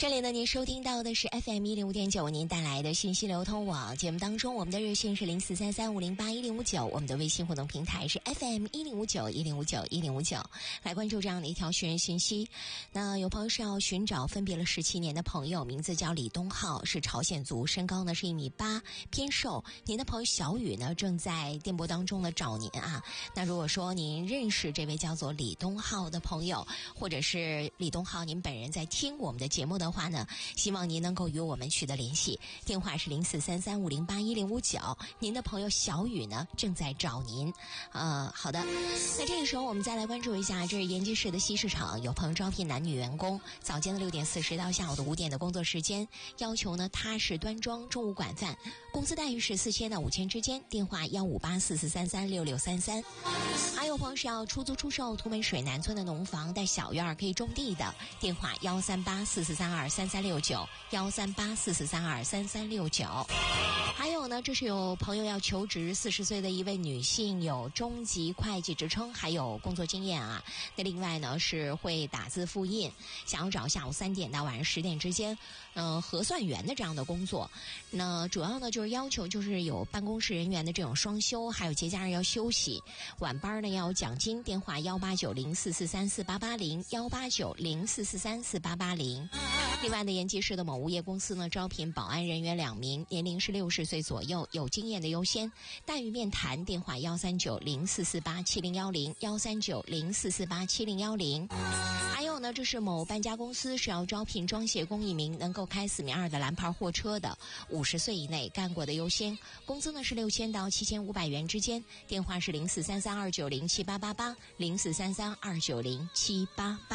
这里呢，您收听到的是 FM105.9 为您带来的信息流通网节目当中，我们的热线是0433508159，我们的微信互动平台是 FM10591059159，来关注这样的一条寻人信息。那有朋友是要寻找分别了17年的朋友，名字叫李东浩，是朝鲜族，身高呢是1.8米，偏瘦。您的朋友小雨呢正在电波当中呢找您啊。那如果说您认识这位叫做李东浩的朋友，或者是李东浩您本人在听我们的节目的话呢，希望您能够与我们取得联系，电话是0433508159。您的朋友小雨呢正在找您。好的，那这个时候我们再来关注一下，这是延吉市的西市场，有朋友招聘男女员工，早间的6点40到下午的5点的工作时间，要求呢踏实端庄，中午管饭，工资待遇是4000到5000之间，电话15844336633。还有朋友是要出租出售图门水南村的农房带小院可以种地的，电话13844323369，13844323369。还有呢，这是有朋友要求职，40岁的一位女性，有中级会计职称，还有工作经验啊。那另外呢是会打字复印，想要找下午3点到晚上10点之间核算员的这样的工作。那主要呢就是要求就是有办公室人员的这种双休，还有节假日要休息，晚班呢要有奖金，电话18904434880，18904434880。另外呢，延吉市的某物业公司呢招聘保安人员2名，年龄是60岁左右，有经验的优先，待遇面谈，电话13904487010，13904487010。还有呢，这是某搬家公司是要招聘装卸工1名，能够开4米2的蓝牌货车的，50岁以内干过的优先，工资呢是6000到7500元之间，电话是0433290788，0433290788。